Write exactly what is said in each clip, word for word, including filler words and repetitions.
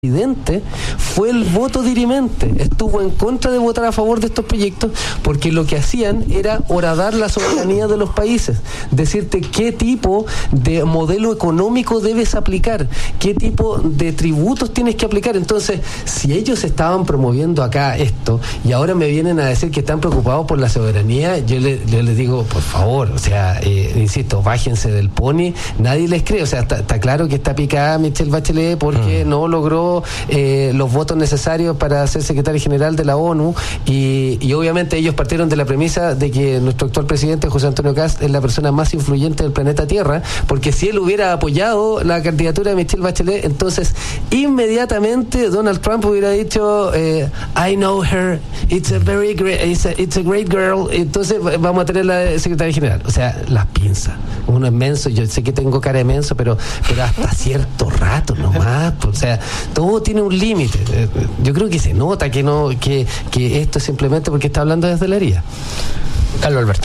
presidente fue el voto dirimente, estuvo en contra de votar a favor de estos proyectos porque lo que hacían era horadar la soberanía de los países, decirte qué tipo de modelo económico debes aplicar, qué tipo de tributos tienes que aplicar. Entonces, si ellos estaban promoviendo acá esto y ahora me vienen a decir que están preocupados por la soberanía, yo, le, yo les digo, por favor, o sea, eh, insisto, bájense del pony, nadie les cree, o sea, está, está claro que está picada Michelle Bachelet porque mm. no logró Eh, los votos necesarios para ser secretario general de la ONU y, y obviamente ellos partieron de la premisa de que nuestro actual presidente José Antonio Kast es la persona más influyente del planeta Tierra, porque si él hubiera apoyado la candidatura de Michelle Bachelet, entonces inmediatamente Donald Trump hubiera dicho eh, I know her, it's a very great it's a, it's a great girl, entonces vamos a tener la secretaria general. O sea, las pinzas, uno es menso, yo sé que tengo cara de menso, pero, pero hasta cierto rato nomás, o sea, todo tiene un límite. Yo creo que se nota que no, que, que esto es simplemente porque está hablando desde la herida. Carlos Alberto.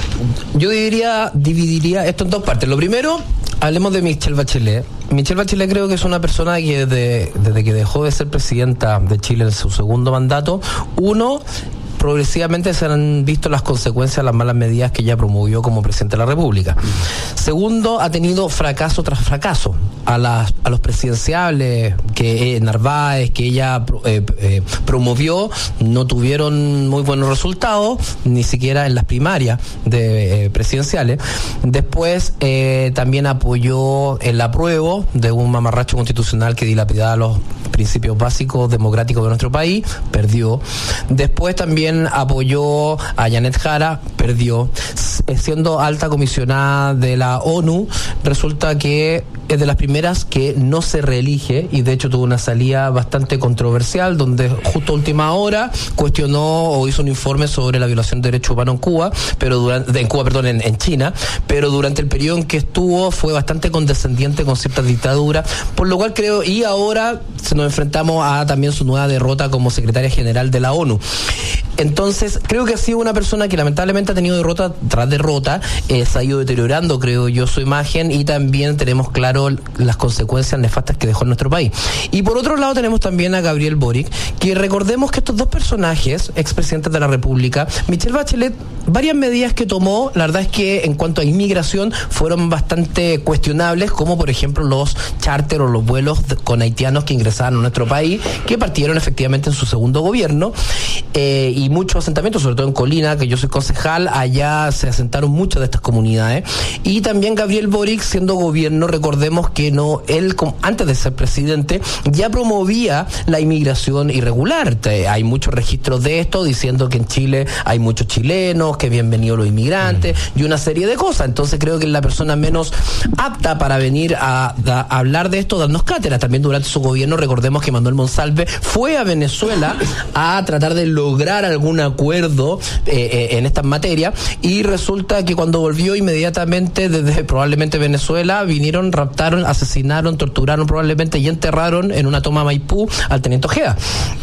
Yo diría, dividiría esto en dos partes. Lo primero, hablemos de Michelle Bachelet. Michelle Bachelet creo que es una persona que desde, desde que dejó de ser presidenta de Chile en su segundo mandato, uno, progresivamente se han visto las consecuencias de las malas medidas que ella promovió como presidente de la República. Segundo, ha tenido fracaso tras fracaso. A, las, a los presidenciables que eh, Narváez, que ella eh, eh, promovió, no tuvieron muy buenos resultados, ni siquiera en las primarias de eh, presidenciales. Después eh, también apoyó el apruebo de un mamarracho constitucional que dilapidaba los principios básicos democráticos de nuestro país, perdió. Después también apoyó a Janet Jara, perdió. Siendo alta comisionada de la ONU, resulta que es de las primeras que no se reelige, y de hecho tuvo una salida bastante controversial donde justo a última hora cuestionó o hizo un informe sobre la violación de derechos humanos en Cuba, pero durante, en Cuba, perdón, en, en China, pero durante el periodo en que estuvo fue bastante condescendiente con ciertas dictaduras, por lo cual creo, y ahora se nos enfrentamos a también su nueva derrota como secretaria general de la ONU. Entonces, creo que ha sido una persona que lamentablemente ha tenido derrota tras derrota, eh, se ha ido deteriorando, creo yo, su imagen, y también tenemos claro las consecuencias nefastas que dejó en nuestro país. Y por otro lado tenemos también a Gabriel Boric, que recordemos que estos dos personajes, expresidentes de la República, Michelle Bachelet, varias medidas que tomó, la verdad es que en cuanto a inmigración fueron bastante cuestionables, como por ejemplo los charter o los vuelos de, con haitianos que ingresaban a nuestro país, que partieron efectivamente en su segundo gobierno, eh, y muchos asentamientos, sobre todo en Colina, que yo soy concejal, allá se asentaron muchas de estas comunidades. Y también Gabriel Boric, siendo gobierno, recordemos que no, él antes de ser presidente ya promovía la inmigración irregular. Hay muchos registros de esto diciendo que en Chile hay muchos chilenos, que bienvenidos los inmigrantes, mm. y una serie de cosas. Entonces creo que es la persona menos apta para venir a, a, a hablar de esto, darnos cátedra. También durante su gobierno recordemos que Manuel Monsalve fue a Venezuela a tratar de lograr algún acuerdo eh, eh, en estas materias, y resulta que cuando volvió inmediatamente desde probablemente Venezuela vinieron, raptaron, asesinaron, torturaron probablemente y enterraron en una toma Maipú al teniente Ojeda.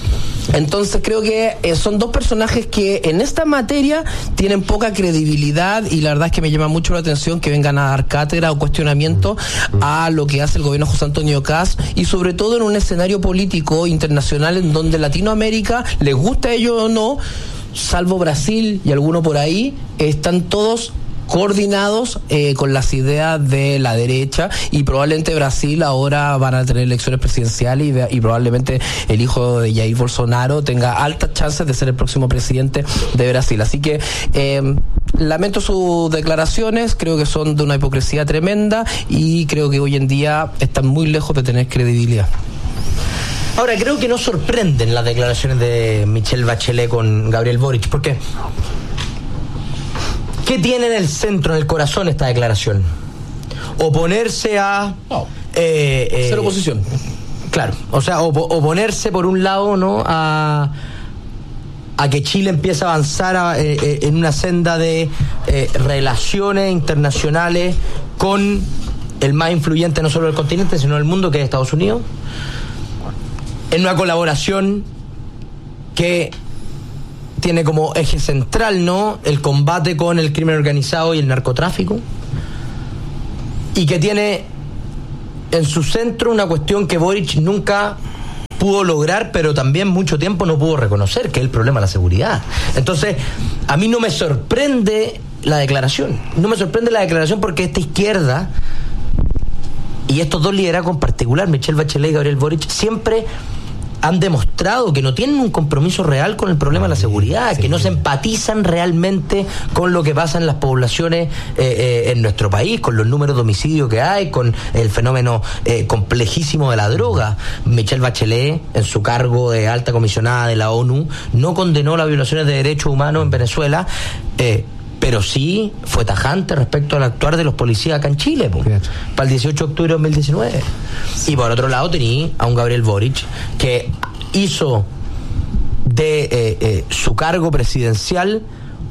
Entonces creo que eh, son dos personajes que en esta materia tienen poca credibilidad, y la verdad es que me llama mucho la atención que vengan a dar cátedra o cuestionamiento a lo que hace el gobierno de José Antonio Kast, y sobre todo en un escenario político internacional en donde Latinoamérica, les gusta a ellos o no, salvo Brasil y alguno por ahí, están todos coordinados eh, con las ideas de la derecha, y probablemente Brasil ahora van a tener elecciones presidenciales y, y probablemente el hijo de Jair Bolsonaro tenga altas chances de ser el próximo presidente de Brasil. Así que eh, lamento sus declaraciones, creo que son de una hipocresía tremenda, y creo que hoy en día están muy lejos de tener credibilidad. Ahora, creo que no sorprenden las declaraciones de Michelle Bachelet con Gabriel Boric, porque ¿qué tiene en el centro, en el corazón esta declaración? Oponerse a... No. Eh, eh, Ser oposición. Claro, o sea, op- oponerse por un lado, ¿no?, a, a que Chile empiece a avanzar a, eh, en una senda de eh, relaciones internacionales con el más influyente no solo del continente, sino del mundo, que es Estados Unidos, en una colaboración que tiene como eje central, ¿no?, el combate con el crimen organizado y el narcotráfico, y que tiene en su centro una cuestión que Boric nunca pudo lograr, pero también mucho tiempo no pudo reconocer, que es el problema de la seguridad. Entonces, a mí no me sorprende la declaración. No me sorprende la declaración porque esta izquierda y estos dos liderazgos en particular, Michelle Bachelet y Gabriel Boric, siempre han demostrado que no tienen un compromiso real con el problema de la seguridad, sí, que no se empatizan realmente con lo que pasa en las poblaciones eh, eh, en nuestro país, con los números de homicidios que hay, con el fenómeno eh, complejísimo de la droga. Michelle Bachelet, en su cargo de alta comisionada de la ONU, no condenó las violaciones de derechos humanos en Venezuela, eh, pero sí fue tajante respecto al actuar de los policías acá en Chile, po, claro, para el dieciocho de octubre de dos mil diecinueve. Sí. Y por otro lado tenía a un Gabriel Boric que hizo de eh, eh, su cargo presidencial,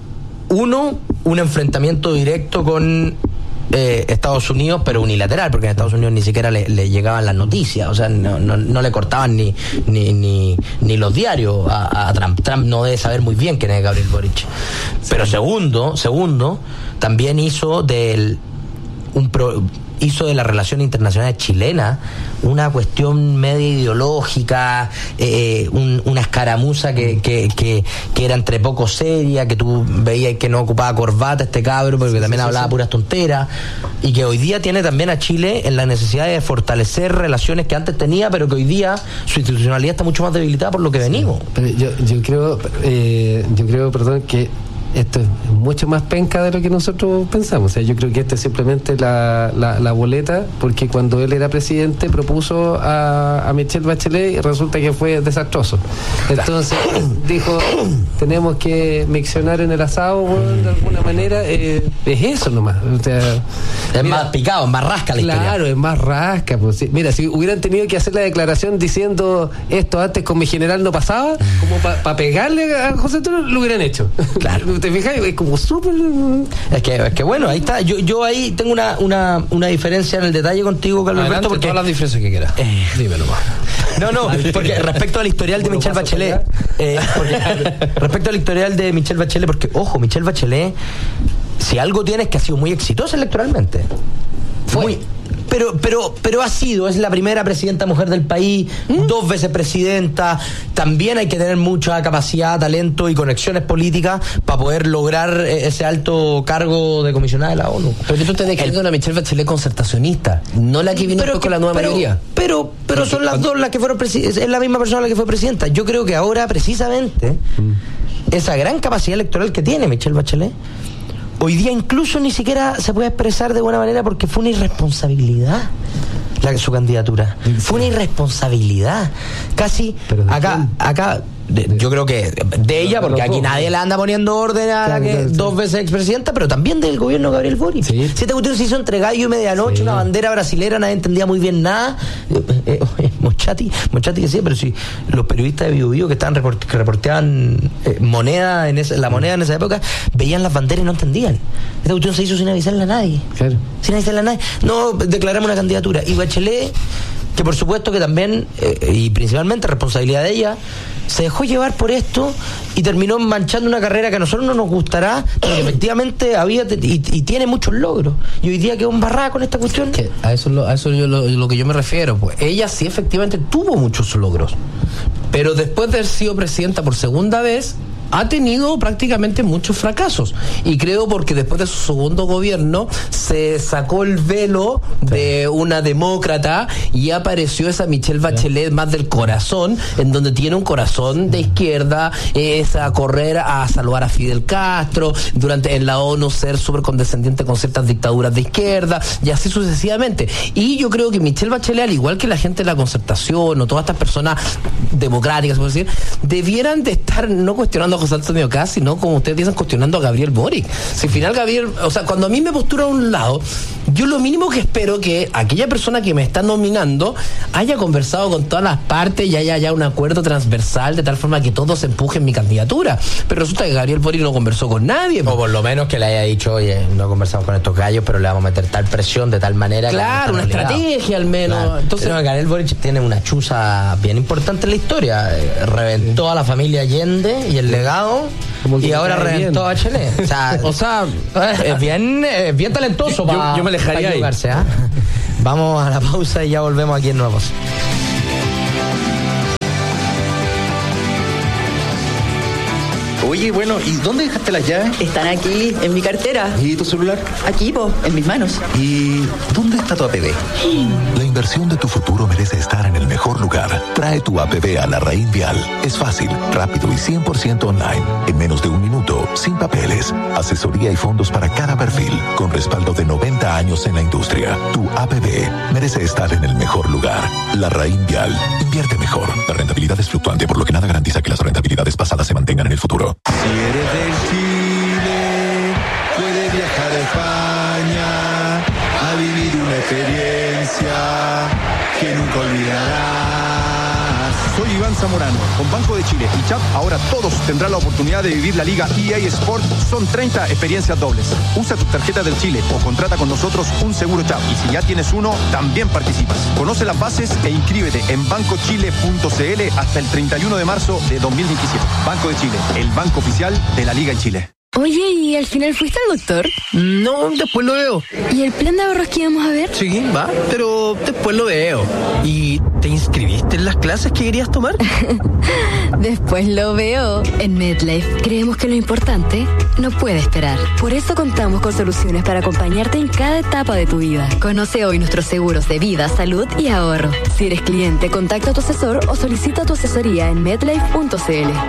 uno, un enfrentamiento directo con eh, Estados Unidos, pero unilateral, porque en Estados Unidos ni siquiera le, le llegaban las noticias, o sea, no, no, no le cortaban ni, ni, ni, ni los diarios a, a Trump. Trump no debe saber muy bien quién es Gabriel Boric. Pero segundo, segundo, también hizo del un pro, hizo de las relaciones internacionales chilenas una cuestión media ideológica, eh, un, una escaramuza que, que, que, que era entre poco seria, que tú veías que no ocupaba corbata este cabro, porque sí, también sí, hablaba sí. puras tonteras, y que hoy día tiene también a Chile en la necesidad de fortalecer relaciones que antes tenía, pero que hoy día su institucionalidad está mucho más debilitada por lo que venimos. Sí, pero yo, yo creo, eh, yo creo, perdón, que esto es mucho más penca de lo que nosotros pensamos. O sea, yo creo que esto es simplemente la, la, la boleta, porque cuando él era presidente propuso a, a Michelle Bachelet y resulta que fue desastroso. Entonces dijo, tenemos que miccionar en el asado, bueno, de alguna manera. Eh, es eso nomás. O sea, es mira, más picado, es más rasca la claro, historia. Claro, es más rasca. Pues, sí. Mira, si hubieran tenido que hacer la declaración diciendo esto antes con mi general no pasaba, como para pa pegarle a José Antonio, lo hubieran hecho. Claro. ¿Te fijas? Es como súper... Es que, es que bueno, ahí está. Yo, yo ahí tengo una, una, una diferencia en el detalle contigo, Carlos Alberto, porque... todas las diferencias que quieras. Eh, Dímelo más. No, no, porque respecto al historial de Michelle Bachelet, eh, porque, respecto al historial de Michelle Bachelet, porque, ojo, Michelle Bachelet, si algo tiene es que ha sido muy exitosa electoralmente. Fue... Muy, Pero, pero, pero ha sido, es la primera presidenta mujer del país, ¿Mm? dos veces presidenta. También hay que tener mucha capacidad, talento y conexiones políticas para poder lograr ese alto cargo de comisionada de la ONU. Pero que tú te describiendo una Michelle Bachelet concertacionista, no la que vino después con la nueva pero, mayoría. Pero, pero son las dos las que fueron presidentes, es la misma persona la que fue presidenta. Yo creo que ahora, precisamente, ¿Mm? esa gran capacidad electoral que tiene Michelle Bachelet, hoy día incluso ni siquiera se puede expresar de buena manera porque fue una irresponsabilidad la, su candidatura. Sí. Fue una irresponsabilidad. Casi acá, acá de, yo creo que de ella, porque aquí nadie le anda poniendo orden a la que dos veces expresidenta, pero también del gobierno de Gabriel Boric. Sí. Si esta cuestión se hizo entre gallo y medianoche, sí. una bandera brasilera, nadie entendía muy bien nada. Eh, eh, Mochati, Mochati decía, pero si los periodistas de Bio Bio que estaban report, que reporteaban eh, moneda en esa, la moneda en esa época, veían las banderas y no entendían. Esta cuestión se hizo sin avisarle a nadie. Claro. Sin avisarle a nadie. No, declaramos una candidatura. Y Bachelet, que por supuesto que también, eh, y principalmente responsabilidad de ella, se dejó llevar por esto y terminó manchando una carrera que a nosotros no nos gustará, pero que efectivamente había y, y tiene muchos logros. Y hoy día quedó embarrada con esta cuestión. Que a eso, lo, a eso yo, lo, lo que yo me refiero. Pues ella sí efectivamente tuvo muchos logros, pero después de haber sido presidenta por segunda vez, ha tenido prácticamente muchos fracasos. Y creo porque después de su segundo gobierno se sacó el velo sí. de una demócrata y apareció esa Michelle Bachelet sí. más del corazón, en donde tiene un corazón de izquierda, es a correr a salvar a Fidel Castro, durante en la ONU ser súper condescendiente con ciertas dictaduras de izquierda, y así sucesivamente. Y yo creo que Michelle Bachelet, al igual que la gente de la Concertación o todas estas personas democráticas, por decir, debieran de estar no cuestionando a José Antonio Kast, sino, como ustedes dicen, cuestionando a Gabriel Boric. Si al final Gabriel, o sea, cuando a mí me postura a un lado, yo lo mínimo que espero que aquella persona que me está nominando haya conversado con todas las partes y haya ya un acuerdo transversal de tal forma que todos empujen mi candidatura. Pero resulta que Gabriel Boric no conversó con nadie. O por lo menos que le haya dicho, oye, no conversamos con estos gallos, pero le vamos a meter tal presión de tal manera. Claro, una obligados. Estrategia al menos. Claro. Entonces, pero Gabriel Boric tiene una chuza bien importante en la historia. Reventó sí. a la familia Allende y el legado. Y ahora reventó a Bachelet. O sea, o sea es bien, es bien talentoso para yo, yo me alejaría ahí. ¿eh? Vamos a la pausa y ya volvemos aquí en Nuevos. Oye, bueno, ¿y dónde dejaste las llaves? Están aquí, en mi cartera. ¿Y tu celular? Aquí, po, en mis manos. ¿Y dónde está tu A P B? La inversión de tu futuro merece estar en el mejor lugar. Trae tu A P B a la Raín Vial. Es fácil, rápido y cien por ciento online. En menos de un minuto, sin papeles. Asesoría y fondos para cada perfil. Con respaldo de noventa años en la industria. Tu A P B merece estar en el mejor lugar. La Raín Vial. Invierte mejor. La rentabilidad es fluctuante, por lo que nada garantiza que las rentabilidades pasadas se mantengan en el futuro. Si eres del Chile, puedes viajar a España a vivir una experiencia que nunca olvidarás. Soy Iván Zamorano, con Banco de Chile y Chap. Ahora todos tendrán la oportunidad de vivir la Liga E A Sport. Son treinta experiencias dobles. Usa tu tarjeta del Chile o contrata con nosotros un seguro Chap. Y si ya tienes uno, también participas. Conoce las bases e inscríbete en banco chile punto c l hasta el treinta y uno de marzo de dos mil veintisiete. Banco de Chile, el banco oficial de la Liga en Chile. Oye, ¿y al final fuiste al doctor? No, después lo veo. ¿Y el plan de ahorros que íbamos a ver? Sí, va, pero después lo veo. ¿Y te inscribiste en las clases que querías tomar? Después lo veo. En MedLife creemos que lo importante no puede esperar. Por eso contamos con soluciones para acompañarte en cada etapa de tu vida. Conoce hoy nuestros seguros de vida, salud y ahorro. Si eres cliente, contacta a tu asesor o solicita tu asesoría en medlife punto c l.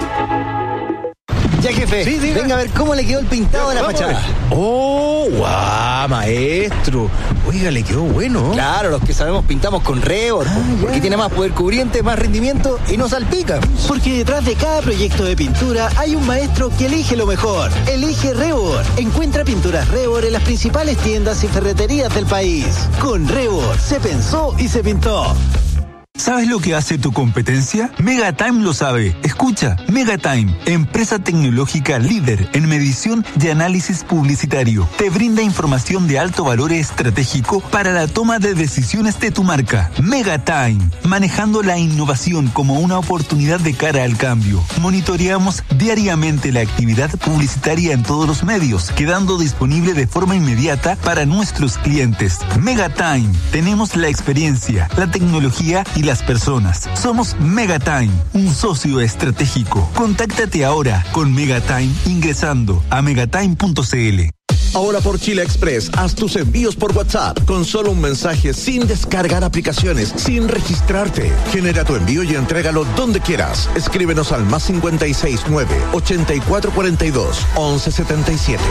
Ya, jefe, sí, venga a ver cómo le quedó el pintado de la fachada. ¡Oh, guau, maestro! Oiga, le quedó bueno. Claro, los que sabemos pintamos con Revor, ah, porque tiene más poder cubriente, más rendimiento y no salpica. Porque detrás de cada proyecto de pintura hay un maestro que elige lo mejor. Elige Revor. Encuentra pinturas Revor en las principales tiendas y ferreterías del país. Con Revor se pensó y se pintó. ¿Sabes lo que hace tu competencia? Megatime lo sabe. Escucha, Megatime, empresa tecnológica líder en medición y análisis publicitario. Te brinda información de alto valor estratégico para la toma de decisiones de tu marca. Megatime, manejando la innovación como una oportunidad de cara al cambio. Monitoreamos diariamente la actividad publicitaria en todos los medios, quedando disponible de forma inmediata para nuestros clientes. Megatime, tenemos la experiencia, la tecnología y las personas. Somos Megatime, un socio estratégico. Contáctate ahora con Megatime ingresando a megatime punto c l. Ahora por Chile Express, haz tus envíos por WhatsApp con solo un mensaje, sin descargar aplicaciones, sin registrarte. Genera tu envío y entrégalo donde quieras. Escríbenos al más cincuenta y seis nueve, ochenta y cuatro cuarenta y dos, once setenta y siete.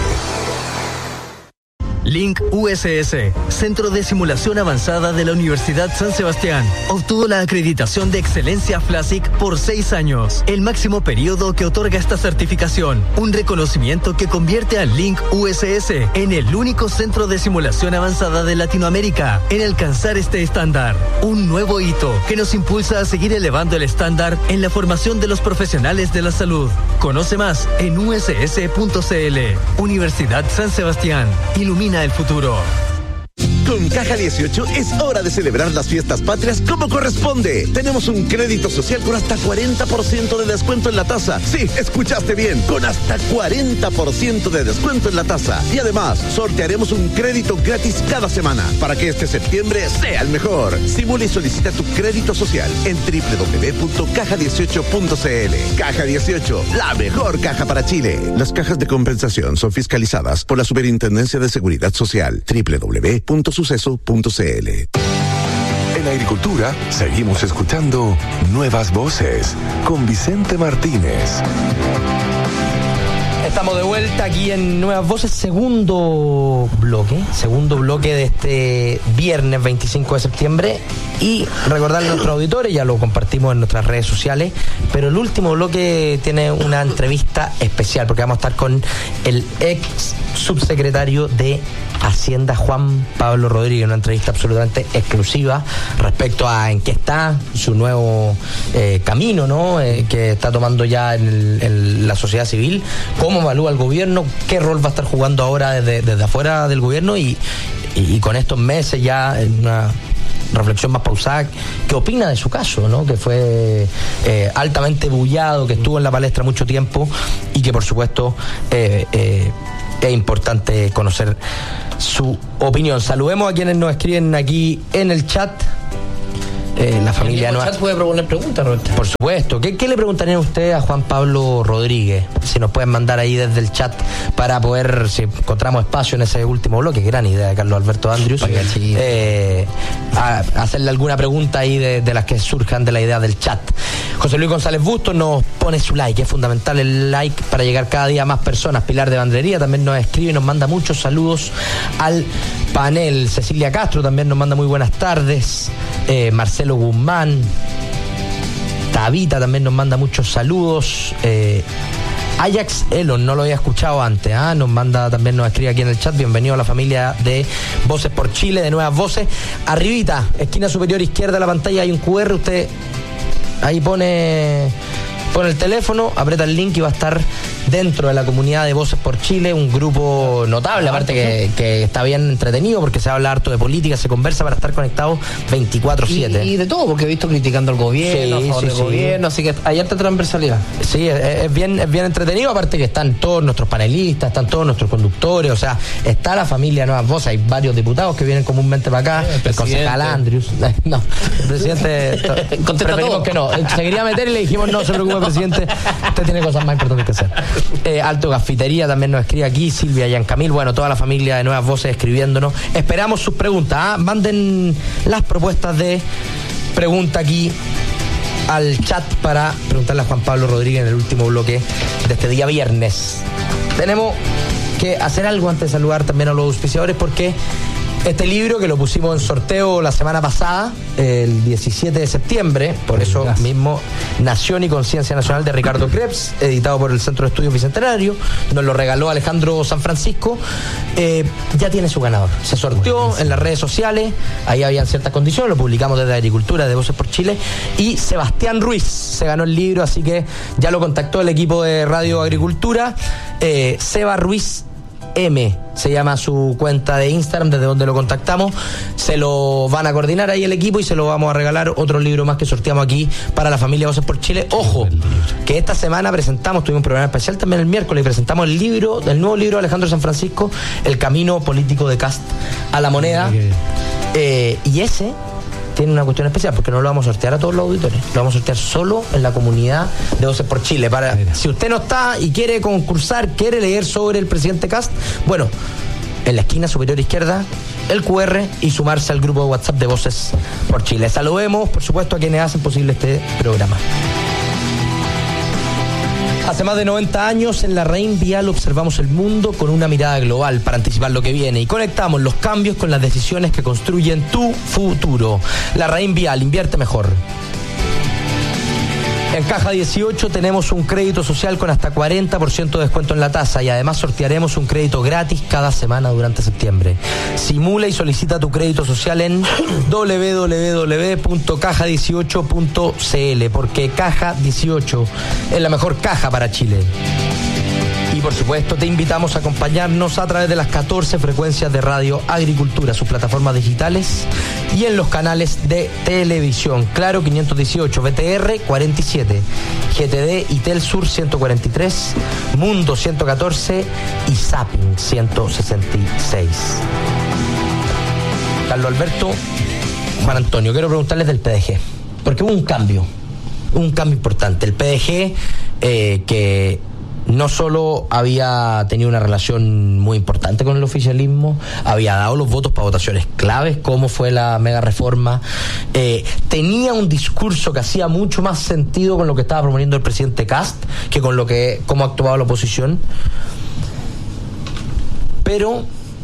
Link U S S, Centro de Simulación Avanzada de la Universidad San Sebastián, obtuvo la acreditación de excelencia FLASIC por seis años, el máximo periodo que otorga esta certificación, un reconocimiento que convierte a Link U S S en el único centro de simulación avanzada de Latinoamérica en alcanzar este estándar, un nuevo hito que nos impulsa a seguir elevando el estándar en la formación de los profesionales de la salud. Conoce más en u s s punto c l. Universidad San Sebastián, ilumina el futuro. Con Caja dieciocho es hora de celebrar las fiestas patrias como corresponde. Tenemos un crédito social con hasta cuarenta por ciento de descuento en la tasa. Sí, escuchaste bien, con hasta cuarenta por ciento de descuento en la tasa. Y además, sortearemos un crédito gratis cada semana para que este septiembre sea el mejor. Simula y solicita tu crédito social en doble u doble u doble u punto caja dieciocho punto c l. Caja dieciocho, la mejor caja para Chile. Las cajas de compensación son fiscalizadas por la Superintendencia de Seguridad Social. doble u doble u doble u punto suceso punto c l. En agricultura, seguimos escuchando Nuevas Voces con Vicente Martínez. Estamos de vuelta aquí en Nuevas Voces, segundo bloque, segundo bloque de este viernes veinticinco de septiembre. Y recordarle a nuestros auditores, ya lo compartimos en nuestras redes sociales, pero el último bloque tiene una entrevista especial, porque vamos a estar con el ex subsecretario de Hacienda, Juan Pablo Rodríguez, una entrevista absolutamente exclusiva respecto a en qué está su nuevo eh, camino, ¿no? Eh, que está tomando ya en, el, en la sociedad civil, cómo evalúa el gobierno, qué rol va a estar jugando ahora desde, desde afuera del gobierno y, y, y con estos meses ya en una reflexión más pausada, qué opina de su caso, ¿no? Que fue eh, altamente bullado, que estuvo en la palestra mucho tiempo y que por supuesto eh, eh, es importante conocer su opinión. Saludemos a quienes nos escriben aquí en el chat. eh, la familia el Nueva... chat puede proponer preguntas, Roberto. Por supuesto. ¿Qué, ¿Qué le preguntarían ustedes a Juan Pablo Rodríguez? Si nos pueden mandar ahí desde el chat para poder, si encontramos espacio en ese último bloque, gran idea de Carlos Alberto Andrius, eh, a, a hacerle alguna pregunta ahí de, de las que surjan de la idea del chat. José Luis González Bustos nos pone su like, es fundamental el like para llegar cada día a más personas. Pilar de Bandrería también nos escribe y nos manda muchos saludos al panel. Cecilia Castro también nos manda muy buenas tardes. Eh, Marcelo Guzmán, Tabita también nos manda muchos saludos. Eh, Ajax Elon, no lo había escuchado antes, ¿eh? Nos manda, también nos escribe aquí en el chat. Bienvenido a la familia de Voces por Chile, de Nuevas Voces. Arribita, esquina superior izquierda de la pantalla hay un cu erre, usted ahí pone, pone el teléfono, aprieta el link y va a estar dentro de la comunidad de Voces por Chile, un grupo notable, aparte que, que está bien entretenido porque se habla harto de política, se conversa para estar conectados veinticuatro siete. Y, y de todo, porque he visto criticando al gobierno, sí, a favor sí, del sí. gobierno, así que hay harta transversalidad. Sí, es, es, bien, es bien entretenido, aparte que están todos nuestros panelistas, están todos nuestros conductores, o sea, está la familia de Nuevas Voces, hay varios diputados que vienen comúnmente para acá, eh, el, el concejal Andrius, no, el presidente, preferimos que no, se quería meter y le dijimos no se preocupe presidente, usted tiene cosas más importantes que hacer. Eh, Alto Gafitería también nos escribe aquí, Silvia Yancamil, bueno, toda la familia de Nuevas Voces escribiéndonos. Esperamos sus preguntas, ¿eh? Manden las propuestas de pregunta aquí al chat para preguntarle a Juan Pablo Rodríguez en el último bloque de este día viernes. Tenemos que hacer algo antes de saludar también a los auspiciadores porque este libro que lo pusimos en sorteo la semana pasada, el diecisiete de septiembre, por eso Gracias. mismo, Nación y Conciencia Nacional de Ricardo Krebs, editado por el Centro de Estudios Bicentenario, nos lo regaló Alejandro San Francisco, eh, ya tiene su ganador. Se sorteó Buenísimo. en las redes sociales, ahí habían ciertas condiciones, lo publicamos desde Agricultura, de Voces por Chile, y Sebastián Ruiz se ganó el libro, así que ya lo contactó el equipo de Radio Agricultura, eh, Seba Ruiz M se llama su cuenta de Instagram, desde donde lo contactamos. Se lo van a coordinar ahí el equipo y se lo vamos a regalar otro libro más que sorteamos aquí para la familia Voces por Chile. Ojo, que esta semana presentamos, tuvimos un programa especial también el miércoles, y presentamos el libro, el nuevo libro de Alejandro San Francisco, El Camino Político de Kast a la Moneda. Eh, y ese tiene una cuestión especial porque no lo vamos a sortear a todos los auditores, lo vamos a sortear solo en la comunidad de Voces por Chile. Para, si usted no está y quiere concursar, quiere leer sobre el presidente Kast, bueno, en la esquina superior izquierda el cu erre y sumarse al grupo de WhatsApp de Voces por Chile. Saludemos, por supuesto, a quienes hacen posible este programa. Hace más de noventa años en la Raín Vial observamos el mundo con una mirada global para anticipar lo que viene y conectamos los cambios con las decisiones que construyen tu futuro. La Raín Vial, invierte mejor. En Caja dieciocho tenemos un crédito social con hasta cuarenta por ciento de descuento en la tasa y además sortearemos un crédito gratis cada semana durante septiembre. Simula y solicita tu crédito social en doble u doble u doble u punto caja dieciocho punto ce ele porque Caja dieciocho es la mejor caja para Chile. Y por supuesto te invitamos a acompañarnos a través de las catorce frecuencias de Radio Agricultura, sus plataformas digitales y en los canales de televisión. Claro quinientos dieciocho, B T R cuarenta y siete, G T D y Telsur ciento cuarenta y tres, Mundo ciento catorce y Zapping ciento sesenta y seis. Carlos Alberto, Juan Antonio, quiero preguntarles del P D G, porque hubo un cambio, un cambio importante. El P D G eh, que no solo había tenido una relación muy importante con el oficialismo, había dado los votos para votaciones claves, como fue la mega reforma, eh, tenía un discurso que hacía mucho más sentido con lo que estaba proponiendo el presidente Kast que con lo que cómo actuaba la oposición. Pero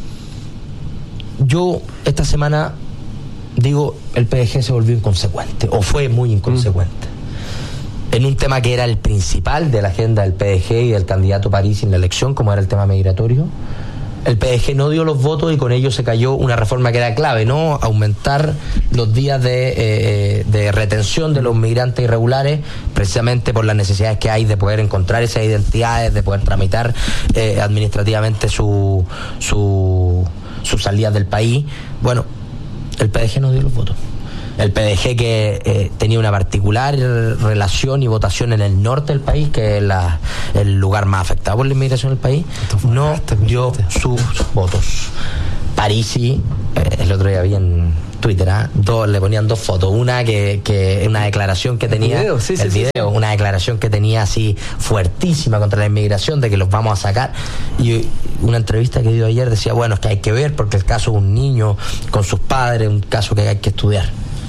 yo esta semana digo, el P D G se volvió inconsecuente, o fue muy inconsecuente. Mm. En un tema que era el principal de la agenda del P D G y del candidato París en la elección, como era el tema migratorio, el P D G no dio los votos y con ello se cayó una reforma que era clave, ¿no? Aumentar los días de, eh, de retención de los migrantes irregulares, precisamente por las necesidades que hay de poder encontrar esas identidades, de poder tramitar eh, administrativamente su, su, su salida del país. Bueno, el P D G no dio los votos. El P D G que eh, tenía una particular relación y votación en el norte del país, que es la, el lugar más afectado por la inmigración del país, no dio sus votos. Parisi, eh, el otro día vi en Twitter, ¿eh? dos, le ponían dos fotos, una que, que una declaración que tenía, el video, sí, el sí, video sí. una declaración que tenía así fuertísima contra la inmigración, de que los vamos a sacar, y una entrevista que dio ayer decía, bueno, es que hay que ver porque el caso de un niño con sus padres, un caso que hay que estudiar.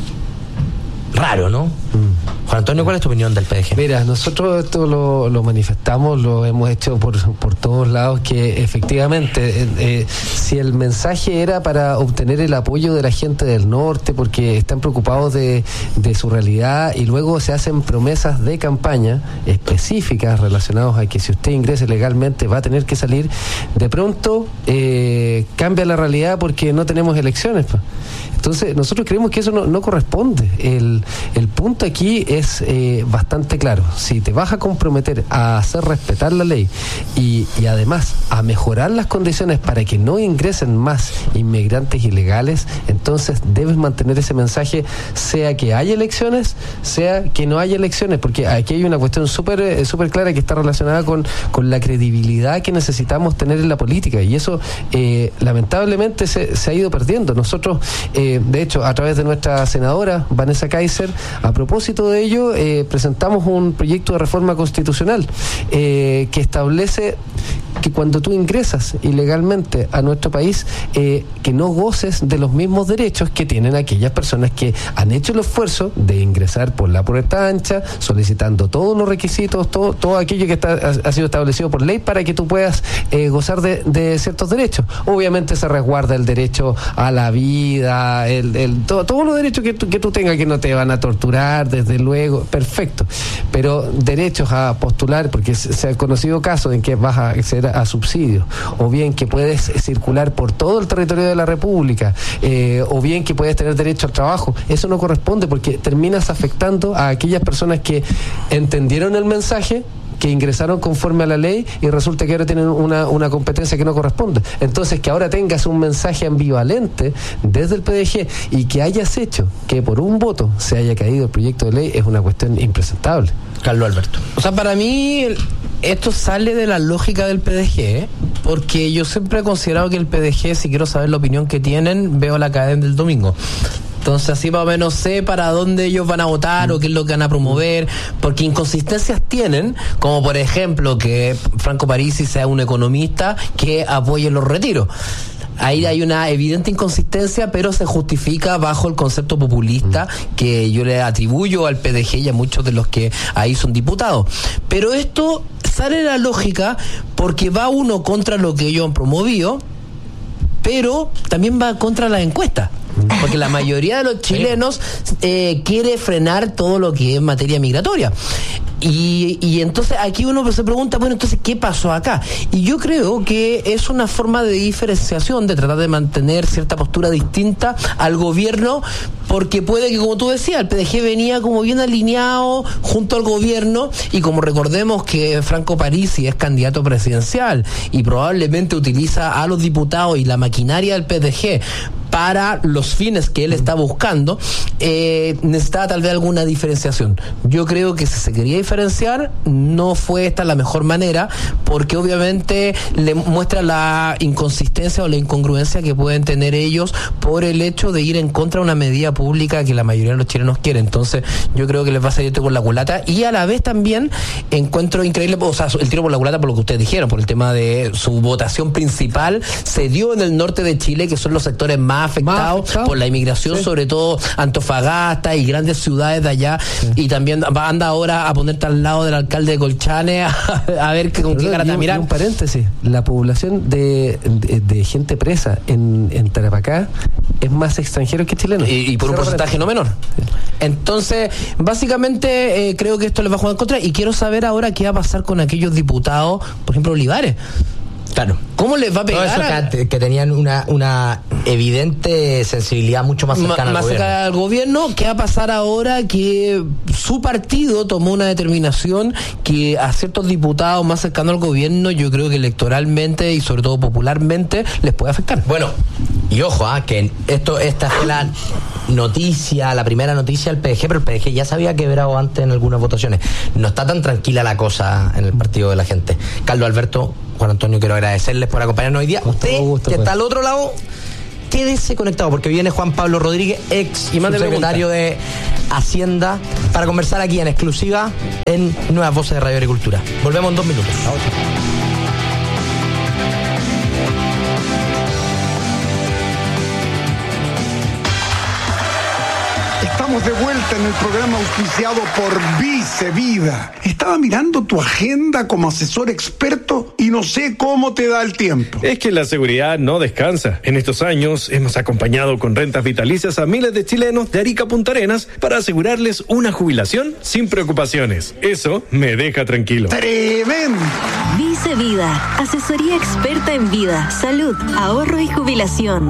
Raro, ¿no? Mm. Juan Antonio, ¿cuál es tu opinión del P D G? Mira, nosotros esto lo, lo manifestamos, lo hemos hecho por, por todos lados, que efectivamente, eh, eh, si el mensaje era para obtener el apoyo de la gente del norte, porque están preocupados de, de su realidad, y luego se hacen promesas de campaña específicas relacionadas a que si usted ingrese legalmente va a tener que salir, de pronto eh, cambia la realidad porque no tenemos elecciones. Pa. Entonces, nosotros creemos que eso no, no corresponde. El, el punto aquí es eh, bastante claro. Si te vas a comprometer a hacer respetar la ley y, y además a mejorar las condiciones para que no ingresen más inmigrantes ilegales, entonces debes mantener ese mensaje, sea que haya elecciones, sea que no haya elecciones, porque aquí hay una cuestión súper eh, súper clara que está relacionada con, con la credibilidad que necesitamos tener en la política, y eso eh, lamentablemente se, se ha ido perdiendo. Nosotros eh, de hecho, a través de nuestra senadora Vanessa Kaiser, a propósito de ello, eh, presentamos un proyecto de reforma constitucional eh, que establece que cuando tú ingresas ilegalmente a nuestro país, eh, que no goces de los mismos derechos que tienen aquellas personas que han hecho el esfuerzo de ingresar por la puerta ancha, solicitando todos los requisitos, todo, todo aquello que está, ha, ha sido establecido por ley para que tú puedas eh, gozar de, de ciertos derechos. Obviamente se resguarda el derecho a la vida, el, el, todo, todos los derechos que tú, que tú tengas, que no te van a torturar, desde luego, perfecto. Pero derechos a postular, porque se, se ha conocido casos en que vas a acceder a subsidios, o bien que puedes circular por todo el territorio de la República, eh, o bien que puedes tener derecho al trabajo. Eso no corresponde, porque terminas afectando a aquellas personas que entendieron el mensaje, que ingresaron conforme a la ley, y resulta que ahora tienen una, una competencia que no corresponde. Entonces, que ahora tengas un mensaje ambivalente desde el P D G y que hayas hecho que por un voto se haya caído el proyecto de ley es una cuestión impresentable. Carlos Alberto. O sea, para mí esto sale de la lógica del P D G, ¿eh? Porque yo siempre he considerado que el P D G, si quiero saber la opinión que tienen, veo la cadena del domingo. Entonces así más o menos sé para dónde ellos van a votar o qué es lo que van a promover, porque inconsistencias tienen, como por ejemplo que Franco Parisi sea un economista que apoye los retiros. Ahí hay una evidente inconsistencia, pero se justifica bajo el concepto populista que yo le atribuyo al P D G y a muchos de los que ahí son diputados. Pero esto sale de la lógica porque va uno contra lo que ellos han promovido, pero también va contra las encuestas. Porque la mayoría de los chilenos eh, quiere frenar todo lo que es materia migratoria. Y, y entonces aquí uno se pregunta, bueno, entonces, ¿qué pasó acá? Y yo creo que es una forma de diferenciación, de tratar de mantener cierta postura distinta al gobierno, porque puede que, como tú decías, el P D G venía como bien alineado junto al gobierno, y como recordemos que Franco Parisi es candidato presidencial y probablemente utiliza a los diputados y la maquinaria del P D G para los fines que él está buscando, eh, necesitaba tal vez alguna diferenciación. Yo creo que si se quería diferenciar, no fue esta la mejor manera, porque obviamente le muestra la inconsistencia o la incongruencia que pueden tener ellos por el hecho de ir en contra de una medida pública que la mayoría de los chilenos quieren. Entonces yo creo que les va a salir por la culata, y a la vez también encuentro increíble, o sea, el tiro por la culata por lo que ustedes dijeron, por el tema de su votación principal se dio en el norte de Chile, que son los sectores más afectados afectado. por la inmigración, sí. Sobre todo Antofagasta y grandes ciudades de allá, sí. Y también va, anda ahora a ponerte al lado del alcalde de Colchane a, a ver que, con Pero qué cara te miran. Un paréntesis, la población de, de, de gente presa en, en Tarapacá es más extranjero que chileno. Y, y por un porcentaje no menor. Entonces, básicamente eh, creo que esto les va a jugar en contra, y quiero saber ahora qué va a pasar con aquellos diputados, por ejemplo, Olivares. Claro. ¿Cómo les va a pegar? No, eso que, que tenían una, una evidente sensibilidad mucho más cercana más al gobierno. cercana al gobierno. ¿Qué va a pasar ahora que su partido tomó una determinación que a ciertos diputados más cercanos al gobierno, yo creo que electoralmente y sobre todo popularmente, les puede afectar? Bueno, y ojo, ¿eh? que esto esta fue la noticia, la primera noticia del P D G, pero el P D G ya se había quebrado antes en algunas votaciones. No está tan tranquila la cosa en el partido de la gente. Carlos Alberto, Juan Antonio, quiero agradecerles por acompañarnos hoy día. Usted, gusto, que pues. está al otro lado, quédese conectado porque viene Juan Pablo Rodríguez, ex subsecretario de Hacienda, para conversar aquí en exclusiva en Nuevas Voces de Radio Agricultura. Volvemos en dos minutos. Estamos de vuelta en el programa auspiciado por Vice Vida. Estaba mirando tu agenda como asesor experto y no sé cómo te da el tiempo. Es que la seguridad no descansa. En estos años hemos acompañado con rentas vitalicias a miles de chilenos de Arica a Punta Arenas para asegurarles una jubilación sin preocupaciones. Eso me deja tranquilo. ¡Tremendo! Vice Vida, asesoría experta en vida, salud, ahorro y jubilación.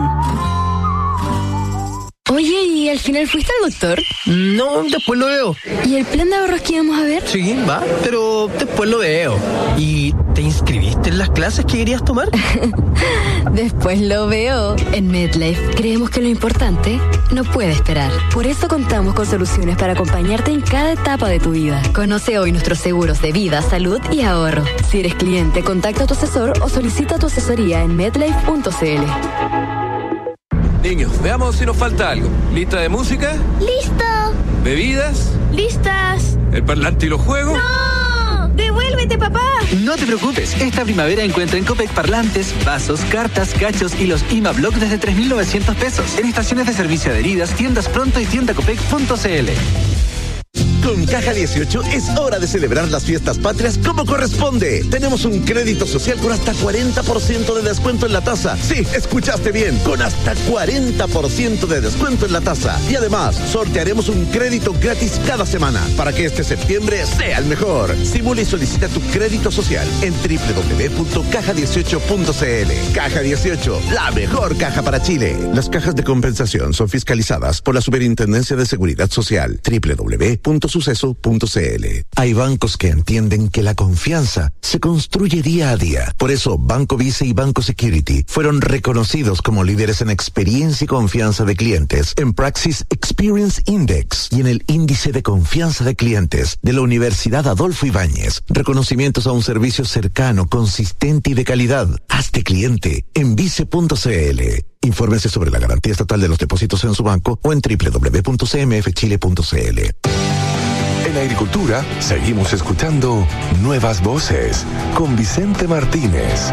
Oye, ¿y al final fuiste al doctor? No, después lo veo. ¿Y el plan de ahorros que íbamos a ver? Sí, va, pero después lo veo. ¿Y te inscribiste en las clases que querías tomar? Después lo veo. En MedLife creemos que lo importante no puede esperar. Por eso contamos con soluciones para acompañarte en cada etapa de tu vida. Conoce hoy nuestros seguros de vida, salud y ahorro. Si eres cliente, contacta a tu asesor o solicita tu asesoría en medlife punto c l. Niños, veamos si nos falta algo. ¿Lista de música? ¡Listo! ¿Bebidas? ¡Listas! ¿El parlante y los juegos? ¡No! ¡Devuélvete, papá! No te preocupes, esta primavera encuentra en Copec parlantes, vasos, cartas, cachos y los I M A Block desde tres mil novecientos pesos. En estaciones de servicio adheridas, tiendas Pronto y tienda copec punto c l. Con Caja dieciocho es hora de celebrar las fiestas patrias como corresponde. Tenemos un crédito social con hasta cuarenta por ciento de descuento en la tasa. Sí, escuchaste bien, con hasta cuarenta por ciento de descuento en la tasa. Y además, sortearemos un crédito gratis cada semana para que este septiembre sea el mejor. Simula y solicita tu crédito social en doble u doble u doble u punto caja dieciocho punto c l. Caja dieciocho, la mejor caja para Chile. Las cajas de compensación son fiscalizadas por la Superintendencia de Seguridad Social. doble u doble u doble u punto suceso punto c l. Hay bancos que entienden que la confianza se construye día a día. Por eso, Banco Vice y Banco Security fueron reconocidos como líderes en experiencia y confianza de clientes en Praxis Experience Index y en el Índice de Confianza de Clientes de la Universidad Adolfo Ibáñez. Reconocimientos a un servicio cercano, consistente y de calidad. Hazte cliente en vice punto c l. Infórmense sobre la garantía estatal de los depósitos en su banco o en doble u doble u doble u punto c m f chile punto c l. En Agricultura seguimos escuchando Nuevas Voces con Vicente Martínez.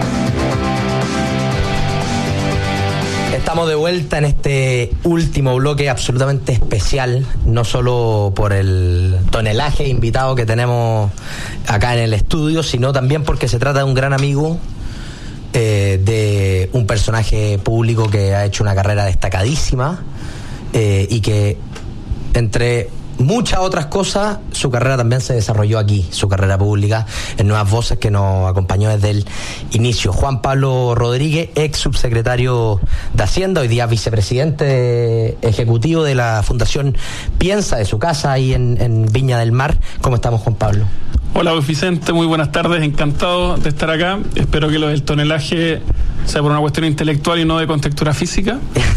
Estamos de vuelta en este último bloque absolutamente especial, no solo por el tonelaje invitado que tenemos acá en el estudio, sino también porque se trata de un gran amigo, eh, de un personaje público que ha hecho una carrera destacadísima, eh, y que entre muchas otras cosas, su carrera también se desarrolló aquí, su carrera pública, en Nuevas Voces, que nos acompañó desde el inicio. Juan Pablo Rodríguez, ex subsecretario de Hacienda, hoy día vicepresidente ejecutivo de la Fundación Piensa, de su casa ahí en, en Viña del Mar. ¿Cómo estamos, Juan Pablo? Hola, Vicente, muy buenas tardes, encantado de estar acá. Espero que lo del tonelaje sea por una cuestión intelectual y no de contextura física.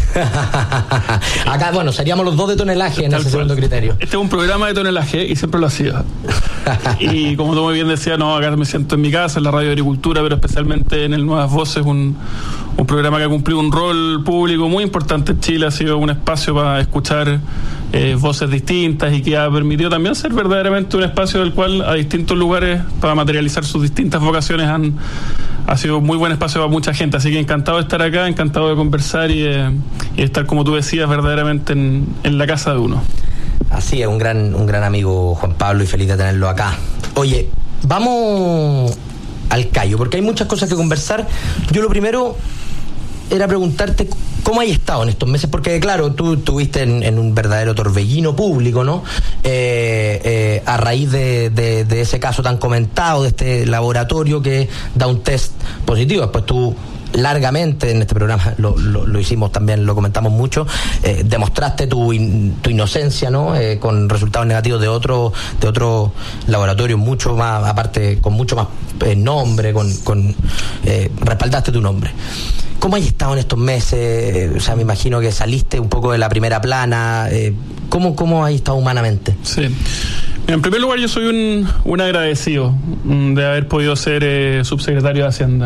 Acá, bueno, seríamos los dos de tonelaje en ese segundo criterio. Este es un programa de tonelaje y siempre lo ha sido. Y como tú muy bien decías, no, acá me siento en mi casa, en la Radio Agricultura, pero especialmente en el Nuevas Voces, un, un programa que ha cumplido un rol público muy importante en Chile. Ha sido un espacio para escuchar eh, voces distintas y que ha permitido también ser verdaderamente un espacio del cual a distintos lugares para materializar sus distintas vocaciones han ha sido muy buen espacio para mucha gente. Así que encantado de estar acá, encantado de conversar y, eh, y estar, como tú decías, verdaderamente en, en la casa de uno. Así es, un gran, un gran amigo, Juan Pablo, y feliz de tenerlo acá. Oye, vamos al callo, porque hay muchas cosas que conversar. Yo lo primero era preguntarte cómo has estado en estos meses, porque claro, tú estuviste en, en un verdadero torbellino público, ¿no? Eh, eh, a raíz de, de, de ese caso tan comentado, de este laboratorio que da un test positivo. Después tú largamente en este programa lo, lo, lo hicimos también, lo comentamos mucho, eh, demostraste tu, in, tu inocencia, ¿no? Eh, con resultados negativos de otro de otro laboratorio mucho más, aparte con mucho más eh, nombre, con, con eh, respaldaste tu nombre. ¿Cómo has estado en estos meses? O sea, me imagino que saliste un poco de la primera plana. Eh, ¿Cómo, cómo has estado humanamente? Sí. En primer lugar, yo soy un, un agradecido de haber podido ser eh, subsecretario de Hacienda.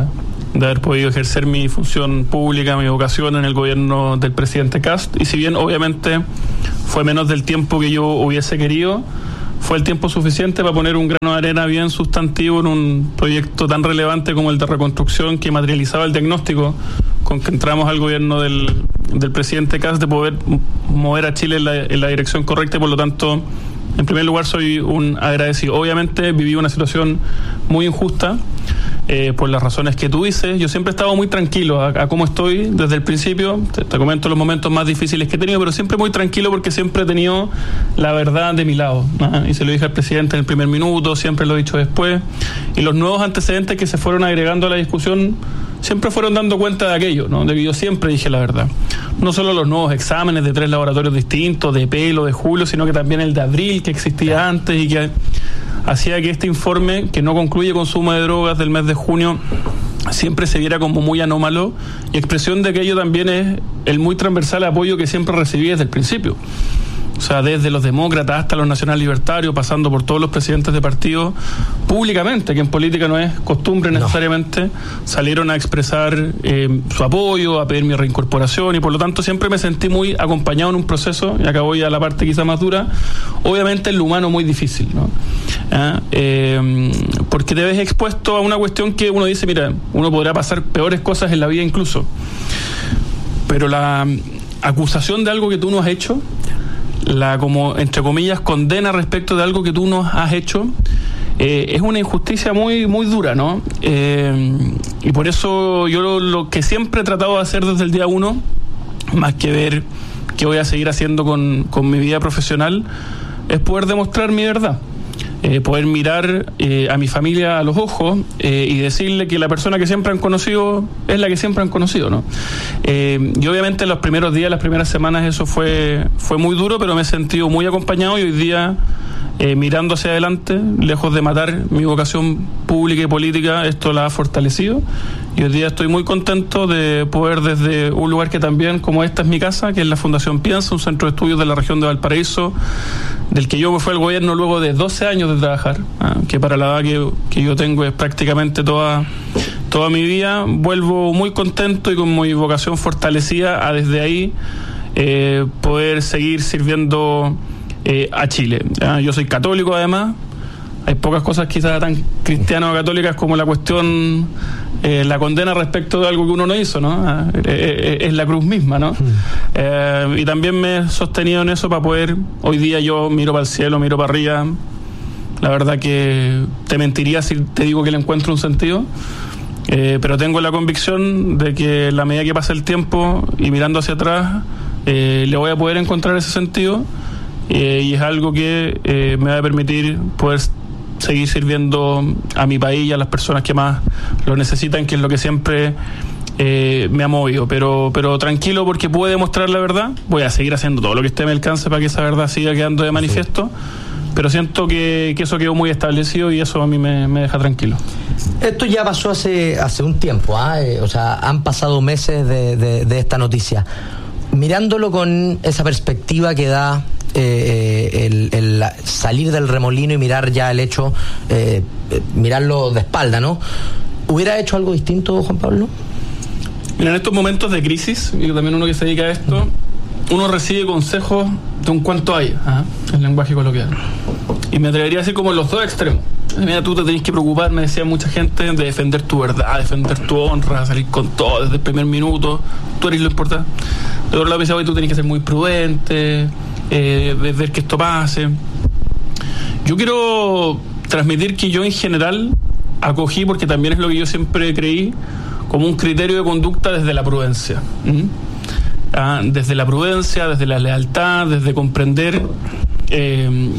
de haber podido ejercer mi función pública, mi vocación en el gobierno del presidente Kast, y si bien obviamente fue menos del tiempo que yo hubiese querido, fue el tiempo suficiente para poner un grano de arena bien sustantivo en un proyecto tan relevante como el de reconstrucción, que materializaba el diagnóstico con que entramos al gobierno del, del presidente Kast, de poder mover a Chile en la, en la dirección correcta, y por lo tanto, en primer lugar, soy un agradecido. Obviamente viví una situación muy injusta, eh, por las razones que tú dices. Yo siempre he estado muy tranquilo a, a cómo estoy desde el principio. Te, te comento los momentos más difíciles que he tenido, pero siempre muy tranquilo porque siempre he tenido la verdad de mi lado, ¿no? Y se lo dije al presidente en el primer minuto, siempre lo he dicho después. Y los nuevos antecedentes que se fueron agregando a la discusión siempre fueron dando cuenta de aquello, ¿no? De que yo siempre dije la verdad. No solo los nuevos exámenes de tres laboratorios distintos, de pelo, de julio, sino que también el de abril, que existía antes y que hacía que este informe, que no concluye consumo de drogas, del mes de junio, siempre se viera como muy anómalo, y expresión de aquello también es el muy transversal apoyo que siempre recibí desde el principio. O sea, desde los demócratas hasta los nacional libertarios, pasando por todos los presidentes de partidos, públicamente, que en política no es costumbre necesariamente, no. salieron a expresar eh, su apoyo, a pedir mi reincorporación, y por lo tanto siempre me sentí muy acompañado en un proceso, y acá voy a la parte quizá más dura, obviamente en lo humano muy difícil, ¿no? ¿Ah? Eh, porque te ves expuesto a una cuestión que uno dice, mira, uno podrá pasar peores cosas en la vida incluso, pero la acusación de algo que tú no has hecho, la, como entre comillas, condena respecto de algo que tú no has hecho, eh, es una injusticia muy muy dura, ¿no? Eh, y por eso yo lo, lo que siempre he tratado de hacer desde el día uno, más que ver qué voy a seguir haciendo con, con mi vida profesional, es poder demostrar mi verdad. Eh, poder mirar eh, a mi familia a los ojos eh, y decirle que la persona que siempre han conocido es la que siempre han conocido, ¿no? Eh, y obviamente los primeros días, las primeras semanas, eso fue, fue muy duro, pero me he sentido muy acompañado, y hoy día, eh, mirando hacia adelante, lejos de matar mi vocación pública y política, esto la ha fortalecido, y hoy día estoy muy contento de poder, desde un lugar que también, como esta es mi casa, que es la Fundación Piensa, un centro de estudios de la región de Valparaíso, del que yo me fui al gobierno luego de doce años de trabajar, ¿eh? que para la edad que, que yo tengo es prácticamente toda, toda mi vida, vuelvo muy contento y con mi vocación fortalecida a desde ahí eh, poder seguir sirviendo eh, a Chile. ¿eh? Yo soy católico además, hay pocas cosas quizás tan cristianas o católicas como la cuestión, eh, la condena respecto de algo que uno no hizo, ¿no? Eh, eh, es la cruz misma, ¿no? Mm. Eh, y también me he sostenido en eso para poder, hoy día yo miro para el cielo, miro para arriba, la verdad que te mentiría si te digo que le encuentro un sentido, eh, pero tengo la convicción de que a la medida que pasa el tiempo y mirando hacia atrás, eh, le voy a poder encontrar ese sentido, eh, y es algo que eh, me va a permitir poder seguir sirviendo a mi país y a las personas que más lo necesitan, que es lo que siempre eh, me ha movido, pero pero tranquilo, porque puedo demostrar la verdad. Voy a seguir haciendo todo lo que esté a mi alcance para que esa verdad siga quedando de manifiesto, sí. Pero siento que, que eso quedó muy establecido, y eso a mí me, me deja tranquilo. Esto ya pasó hace hace un tiempo, ¿eh? O sea, han pasado meses de, de, de esta noticia. Mirándolo con esa perspectiva que da Eh, el, el salir del remolino y mirar ya el hecho, eh, mirarlo de espalda, ¿no? ¿Hubiera hecho algo distinto, Juan Pablo? Mira, en estos momentos de crisis, y también uno que se dedica a esto, uno recibe consejos de un cuánto hay, ¿eh? el lenguaje coloquial. Y me atrevería a decir como los dos extremos. Mira, tú te tenés que preocupar, me decía mucha gente, de defender tu verdad, defender tu honra, salir con todo desde el primer minuto, tú eres lo importante. De otro lado me decía, oye, tú tenés que ser muy prudente, eh, de ver que esto pase. Yo quiero transmitir que yo en general acogí, porque también es lo que yo siempre creí, como un criterio de conducta desde la prudencia. ¿Mm? Ah, desde la prudencia, desde la lealtad, desde comprender eh,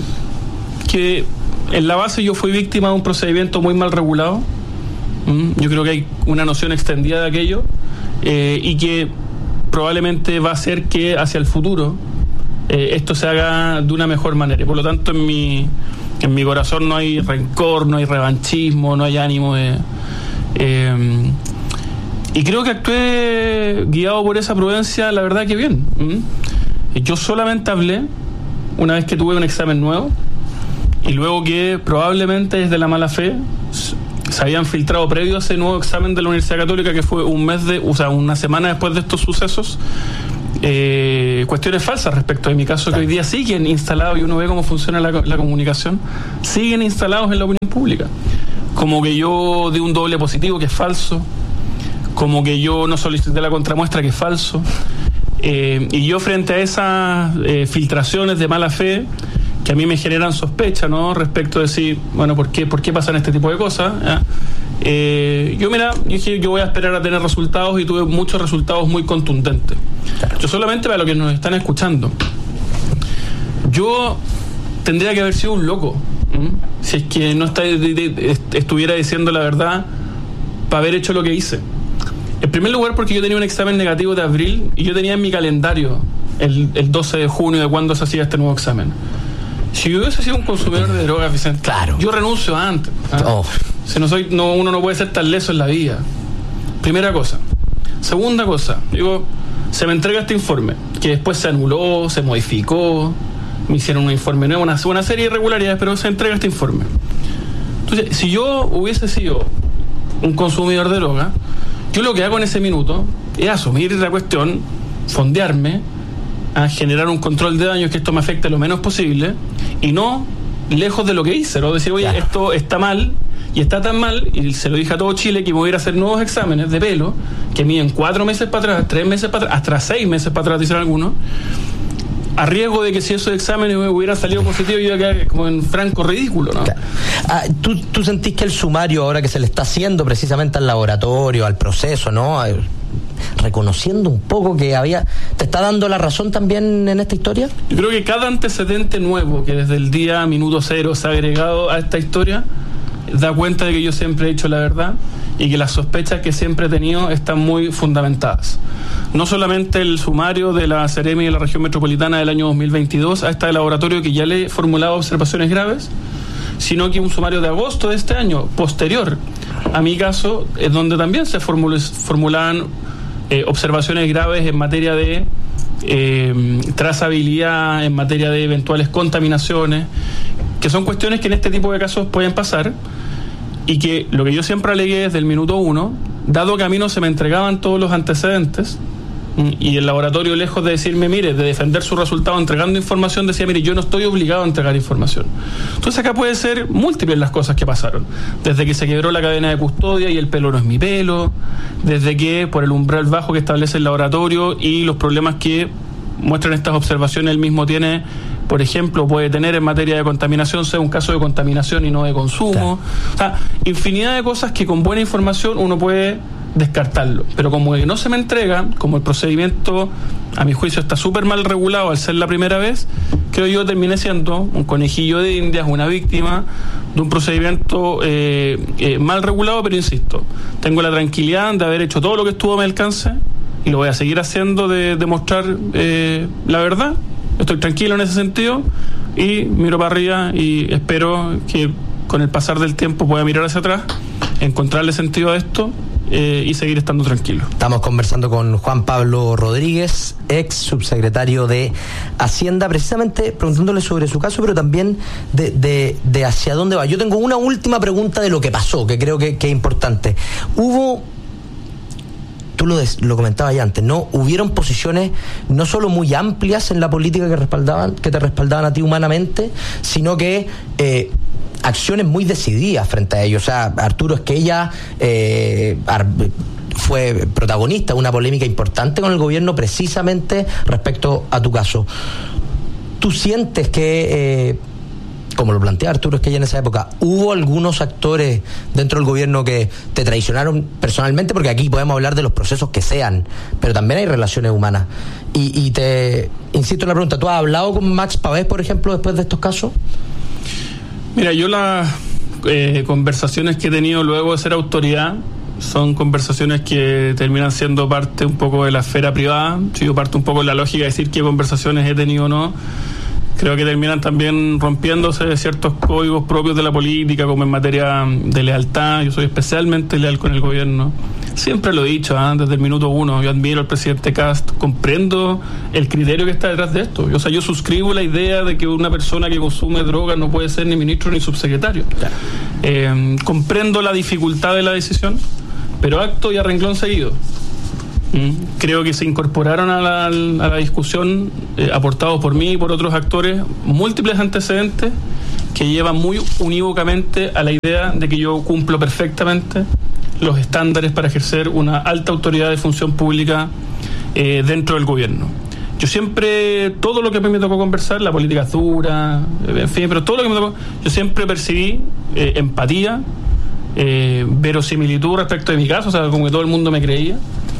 que en la base yo fui víctima de un procedimiento muy mal regulado. ¿Mm? Yo creo que hay una noción extendida de aquello, eh, y que probablemente va a hacer que hacia el futuro eh, esto se haga de una mejor manera. Y por lo tanto, en mi, en mi corazón no hay rencor, no hay revanchismo, no hay ánimo de... Eh, y creo que actué guiado por esa prudencia, la verdad que bien. ¿Mm? Yo solamente hablé una vez que tuve un examen nuevo, y luego que probablemente desde la mala fe se habían filtrado previo a ese nuevo examen de la Universidad Católica, que fue un mes de, o sea, una semana después de estos sucesos, eh, cuestiones falsas respecto de mi caso, que hoy día siguen instalados, y uno ve cómo funciona la, la comunicación, siguen instalados en la opinión pública. Como que yo di un doble positivo, que es falso, como que yo no solicité la contramuestra, que es falso. Eh, y yo, frente a esas eh, filtraciones de mala fe, que a mí me generan sospecha, ¿no?, respecto de decir, bueno, ¿por qué, por qué pasan este tipo de cosas? ¿Eh? Eh, yo, mira, yo dije, yo voy a esperar a tener resultados, y tuve muchos resultados muy contundentes. Claro. Yo solamente, para los que nos están escuchando, yo tendría que haber sido un loco, ¿eh? Si es que no está, de, de, de, estuviera diciendo la verdad, para haber hecho lo que hice. En primer lugar, porque yo tenía un examen negativo de abril, y yo tenía en mi calendario el, el doce de junio de cuándo se hacía este nuevo examen. Si yo hubiese sido un consumidor de drogas, Vicente, claro, yo renuncio antes. ¿Ah? Oh. Si no soy, no, uno no puede ser tan leso en la vida. Primera cosa. Segunda cosa, digo, se me entrega este informe, que después se anuló, se modificó, me hicieron un informe nuevo, una, una serie de irregularidades, pero se entrega este informe. Entonces, si yo hubiese sido un consumidor de droga, yo lo que hago en ese minuto es asumir la cuestión, fondearme, a generar un control de daños, que esto me afecte lo menos posible, y no lejos de lo que hice, ¿no? Decir, oye, claro, esto está mal, y está tan mal, y se lo dije a todo Chile, que me voy a ir a hacer nuevos exámenes de pelo, que miden cuatro meses para atrás, tres meses para atrás, hasta seis meses para atrás, dicen algunos, a riesgo de que si esos exámenes hubiera salido positivo, yo iba a quedar como en franco ridículo, ¿no? Claro. Ah, ¿tú, ¿Tú sentís que el sumario, ahora que se le está haciendo precisamente al laboratorio, al proceso, ¿no?, reconociendo un poco que había, te está dando la razón también en esta historia? Yo creo que cada antecedente nuevo que desde el día minuto cero se ha agregado a esta historia da cuenta de que yo siempre he dicho la verdad, y que las sospechas que siempre he tenido están muy fundamentadas. No solamente el sumario de la Seremi de la región metropolitana del año dos mil veintidós a este laboratorio, que ya le he formulado observaciones graves, sino que un sumario de agosto de este año, posterior a mi caso, es donde también se formul- formulaban eh, observaciones graves en materia de eh, trazabilidad, en materia de eventuales contaminaciones, que son cuestiones que en este tipo de casos pueden pasar, y que lo que yo siempre alegué desde el minuto uno, dado que a mí no se me entregaban todos los antecedentes, y el laboratorio, lejos de decirme, mire, de defender su resultado entregando información, decía, mire, yo no estoy obligado a entregar información. Entonces acá puede ser múltiples las cosas que pasaron, desde que se quebró la cadena de custodia y el pelo no es mi pelo, desde que por el umbral bajo que establece el laboratorio y los problemas que muestran estas observaciones, él mismo tiene, por ejemplo, puede tener en materia de contaminación, sea un caso de contaminación y no de consumo. Claro. O sea, infinidad de cosas que con buena información uno puede descartarlo, pero como que no se me entrega, como el procedimiento a mi juicio está súper mal regulado al ser la primera vez, creo yo terminé siendo un conejillo de indias, una víctima de un procedimiento eh, eh, mal regulado, pero insisto, tengo la tranquilidad de haber hecho todo lo que estuvo a mi alcance, y lo voy a seguir haciendo, de demostrar eh, la verdad. Estoy tranquilo en ese sentido, y miro para arriba, y espero que con el pasar del tiempo pueda mirar hacia atrás, encontrarle sentido a esto, Eh, y seguir estando tranquilo. Estamos conversando con Juan Pablo Rodríguez, ex subsecretario de Hacienda, precisamente preguntándole sobre su caso, pero también de, de, de hacia dónde va. Yo tengo una última pregunta de lo que pasó, que creo que, que es importante. Hubo, tú lo, des, lo comentabas ya antes, ¿no? Hubieron posiciones no solo muy amplias en la política que respaldaban, que te respaldaban a ti humanamente, sino que eh, acciones muy decididas frente a ellos. O sea, Arturo Esquella eh, fue protagonista de una polémica importante con el gobierno precisamente respecto a tu caso. ¿Tú sientes que, eh, como lo plantea Arturo Esquella en esa época, hubo algunos actores dentro del gobierno que te traicionaron personalmente? Porque aquí podemos hablar de los procesos que sean, pero también hay relaciones humanas. Y, y te insisto en la pregunta, ¿tú has hablado con Max Pavés, por ejemplo, después de estos casos? Mira, yo las eh, conversaciones que he tenido luego de ser autoridad son conversaciones que terminan siendo parte un poco de la esfera privada. Si yo parto un poco de la lógica de decir qué conversaciones he tenido o no, creo que terminan también rompiéndose de ciertos códigos propios de la política, como en materia de lealtad. Yo soy especialmente leal con el gobierno. Siempre lo he dicho, ¿eh? Desde el minuto uno. Yo admiro al presidente Kast, comprendo el criterio que está detrás de esto. O sea, yo suscribo la idea de que una persona que consume drogas no puede ser ni ministro ni subsecretario. Claro. Eh, comprendo la dificultad de la decisión, pero acto y a renglón seguido. Mm. Creo que se incorporaron a la, a la discusión, eh, aportados por mí y por otros actores, múltiples antecedentes que llevan muy unívocamente a la idea de que yo cumplo perfectamente los estándares para ejercer una alta autoridad de función pública eh, dentro del gobierno. Yo siempre, todo lo que me tocó conversar, la política dura, en fin, pero todo lo que me tocó, yo siempre percibí eh, empatía, eh, verosimilitud respecto de mi caso, o sea, como que todo el mundo me creía.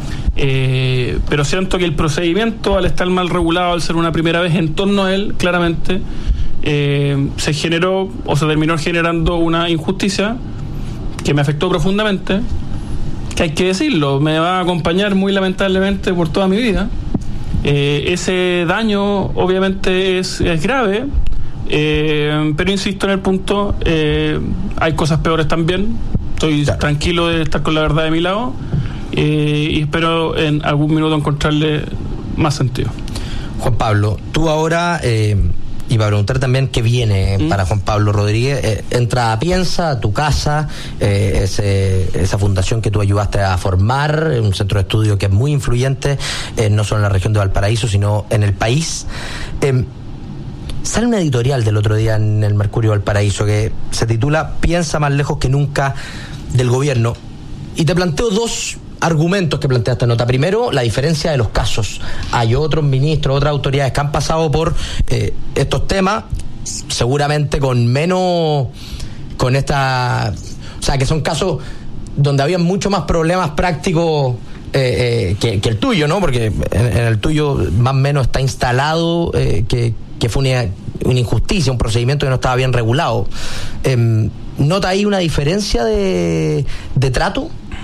Eh, pero siento que el procedimiento, al estar mal regulado, al ser una primera vez en torno a él, claramente eh, se generó o se terminó generando una injusticia que me afectó profundamente, que hay que decirlo, me va a acompañar muy lamentablemente por toda mi vida. Eh, ese daño obviamente es, es grave, eh, pero insisto en el punto, eh, hay cosas peores también. Estoy claro. tranquilo de estar con la verdad de mi lado, eh, y espero en algún minuto encontrarle más sentido. Juan Pablo, tú ahora, eh, iba a preguntar también qué viene ¿Mm? para Juan Pablo Rodríguez. Eh, entra a Piensa, a tu casa, eh, ese, esa fundación que tú ayudaste a formar, un centro de estudio que es muy influyente, eh, no solo en la región de Valparaíso, sino en el país. Eh, sale una editorial del otro día en el Mercurio Valparaíso que se titula Piensa más lejos que nunca del gobierno. Y te planteo dos argumentos que plantea esta nota. Primero, la diferencia de los casos. Hay otros ministros, otras autoridades que han pasado por eh, estos temas, seguramente con menos, con esta, o sea, que son casos donde había mucho más problemas prácticos eh, eh, que, que el tuyo, ¿no? Porque en, en el tuyo más o menos está instalado eh, que, que fue una, una injusticia, un procedimiento que no estaba bien regulado. Eh, ¿Nota ahí una diferencia de, de trato?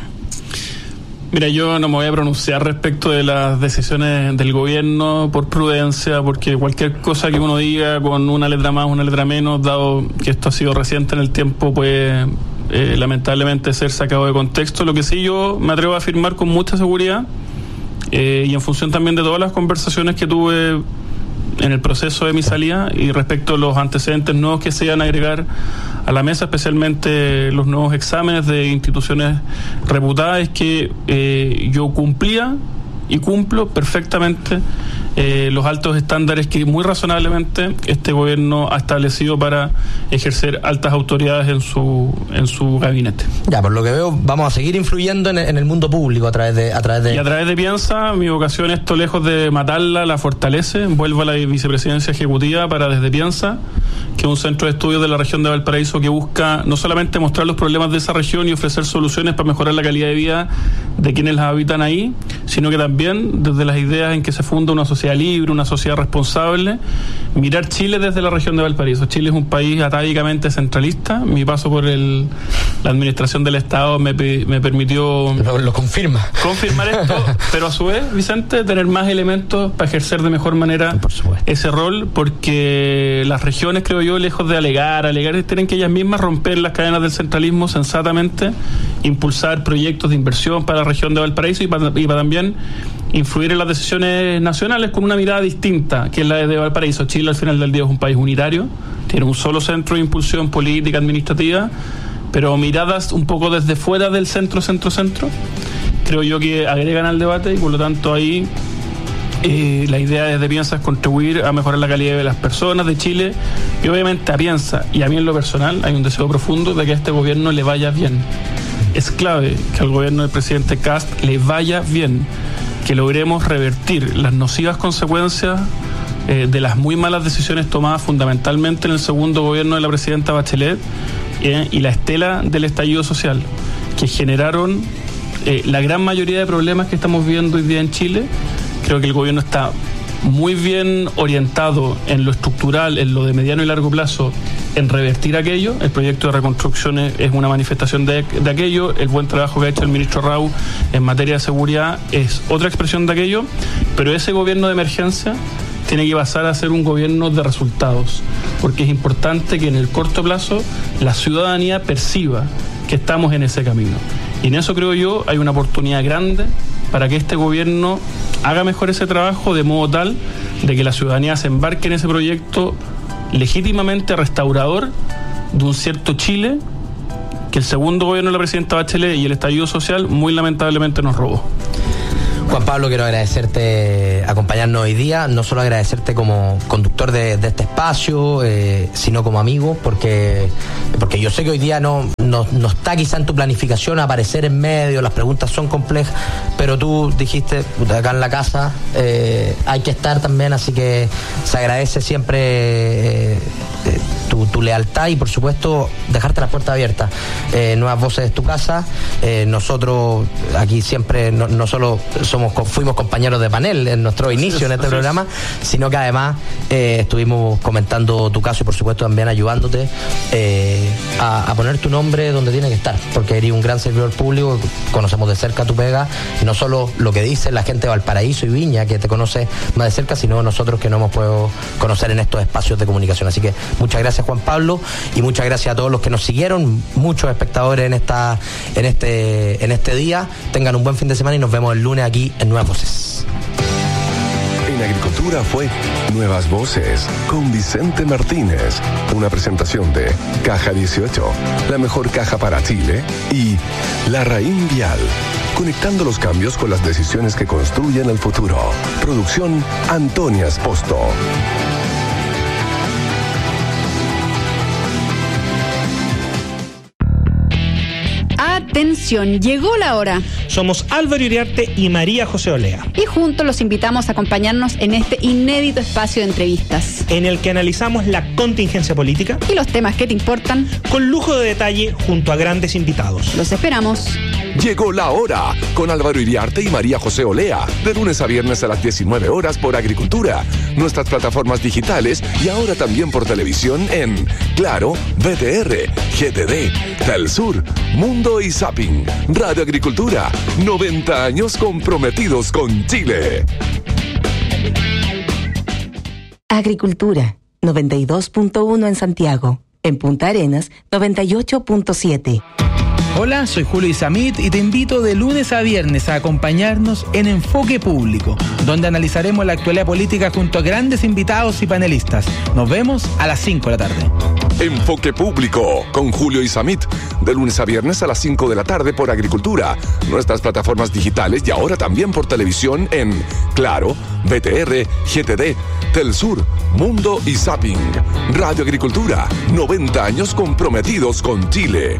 Mira, yo no me voy a pronunciar respecto de las decisiones del gobierno por prudencia, porque cualquier cosa que uno diga con una letra más, una letra menos, dado que esto ha sido reciente en el tiempo, puede eh, lamentablemente ser sacado de contexto. Lo que sí yo me atrevo a afirmar con mucha seguridad, eh, y en función también de todas las conversaciones que tuve en el proceso de mi salida y respecto a los antecedentes nuevos que se iban a agregar a la mesa, especialmente los nuevos exámenes de instituciones reputadas, es que eh, yo cumplía y cumplo perfectamente eh, los altos estándares que muy razonablemente este gobierno ha establecido para ejercer altas autoridades en su en su gabinete. Ya, por lo que veo, vamos a seguir influyendo en, en el mundo público a través de a través de y a través de Piensa. Mi vocación, esto lejos de matarla, la fortalece. Vuelvo a la vicepresidencia ejecutiva para Desde Piensa, que es un centro de estudios de la región de Valparaíso que busca no solamente mostrar los problemas de esa región y ofrecer soluciones para mejorar la calidad de vida de quienes las habitan ahí, sino que también desde las ideas en que se funda una sociedad libre, una sociedad responsable, mirar Chile desde la región de Valparaíso. Chile es un país atávicamente centralista. Mi paso por el, la administración del Estado me, me permitió lo, lo confirma confirmar esto, pero a su vez, Vicente, tener más elementos para ejercer de mejor manera ese rol, porque las regiones, creo yo, lejos de alegar, alegar, tienen que ellas mismas romper las cadenas del centralismo sensatamente, impulsar proyectos de inversión para la región de Valparaíso y para, y para también influir en las decisiones nacionales con una mirada distinta, que es la de Valparaíso. Chile, al final del día, es un país unitario, tiene un solo centro de impulsión política, administrativa, pero miradas un poco desde fuera del centro, centro, centro, creo yo que agregan al debate, y por lo tanto ahí eh, la idea desde Piensa es contribuir a mejorar la calidad de las personas de Chile, y obviamente a Piensa y a mí en lo personal hay un deseo profundo de que a este gobierno le vaya bien. Es clave que al gobierno del presidente Kast le vaya bien, que logremos revertir las nocivas consecuencias eh, de las muy malas decisiones tomadas fundamentalmente en el segundo gobierno de la presidenta Bachelet eh, y la estela del estallido social, que generaron eh, la gran mayoría de problemas que estamos viendo hoy día en Chile. Creo que el gobierno está muy bien orientado en lo estructural, en lo de mediano y largo plazo, en revertir aquello. El proyecto de reconstrucción es, es una manifestación de, de aquello. El buen trabajo que ha hecho el ministro Rau en materia de seguridad es otra expresión de aquello, pero ese gobierno de emergencia tiene que pasar a ser un gobierno de resultados, porque es importante que en el corto plazo la ciudadanía perciba que estamos en ese camino, y en eso creo yo hay una oportunidad grande para que este gobierno haga mejor ese trabajo, de modo tal de que la ciudadanía se embarque en ese proyecto legítimamente restaurador de un cierto Chile que el segundo gobierno de la presidenta Bachelet y el estallido social muy lamentablemente nos robó. Juan Pablo, quiero agradecerte acompañarnos hoy día, no solo agradecerte como conductor de, de este espacio, eh, sino como amigo, porque, porque yo sé que hoy día no, no, no está quizá en tu planificación aparecer en medio, las preguntas son complejas, pero tú dijiste, acá en la casa eh, hay que estar también, así que se agradece siempre eh, eh, tu, tu lealtad y por supuesto dejarte las puertas abiertas. Eh, Nuevas Voces es tu casa, eh, nosotros aquí siempre no, no solo somos, fuimos compañeros de panel en nuestro inicio en este programa, sino que además eh, estuvimos comentando tu caso y por supuesto también ayudándote eh, a, a poner tu nombre donde tiene que estar, porque eres un gran servidor público, conocemos de cerca tu pega, no solo lo que dice la gente de Valparaíso y Viña, que te conoce más de cerca, sino nosotros que no hemos podido conocer en estos espacios de comunicación. Así que muchas gracias, Juan Pablo, y muchas gracias a todos los que nos siguieron, muchos espectadores en esta en este en este día. Tengan un buen fin de semana y nos vemos el lunes aquí en Nuevas Voces. En Agricultura fue Nuevas Voces con Vicente Martínez, una presentación de Caja dieciocho, la mejor caja para Chile, y La Raín Vial, conectando los cambios con las decisiones que construyen el futuro. Producción Antonia Esposto. Atención, llegó la hora. Somos Álvaro Iriarte y María José Olea. Y juntos los invitamos a acompañarnos en este inédito espacio de entrevistas, en el que analizamos la contingencia política y los temas que te importan, con lujo de detalle junto a grandes invitados. Los esperamos. Llegó la hora con Álvaro Iriarte y María José Olea, de lunes a viernes a las diecinueve horas por Agricultura, nuestras plataformas digitales y ahora también por televisión en Claro, B T R, G T D, Telsur, Mundo y Zapping. Radio Agricultura, noventa años comprometidos con Chile. Agricultura, noventa y dos punto uno en Santiago. En Punta Arenas, noventa y ocho punto siete. Hola, soy Julio Isamit y te invito de lunes a viernes a acompañarnos en Enfoque Público, donde analizaremos la actualidad política junto a grandes invitados y panelistas. Nos vemos a las cinco de la tarde. Enfoque Público con Julio Isamit, de lunes a viernes a las cinco de la tarde por Agricultura, nuestras plataformas digitales y ahora también por televisión en Claro, B T R, G T D, Telsur, Mundo y Zapping. Radio Agricultura, noventa años comprometidos con Chile.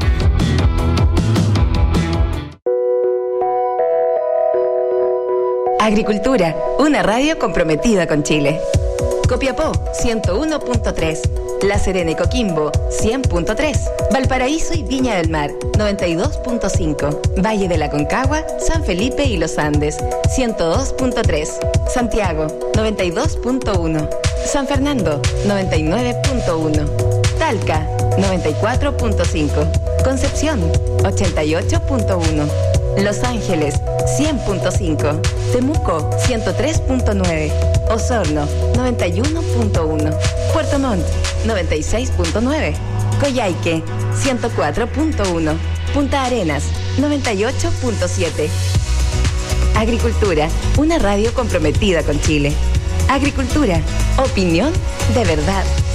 Agricultura, una radio comprometida con Chile. Copiapó, ciento uno punto tres. La Serena y Coquimbo, cien punto tres. Valparaíso y Viña del Mar, noventa y dos punto cinco. Valle de la Concagua, San Felipe y Los Andes, ciento dos punto tres. Santiago, noventa y dos punto uno. San Fernando, noventa y nueve punto uno. Talca, noventa y cuatro punto cinco. Concepción, ochenta y ocho punto uno. Los Ángeles, cien punto cinco. Temuco, ciento tres punto nueve. Osorno, noventa y uno punto uno. Puerto Montt, noventa y seis punto nueve. Coyhaique, ciento cuatro punto uno. Punta Arenas, noventa y ocho punto siete. Agricultura, una radio comprometida con Chile. Agricultura, opinión de verdad.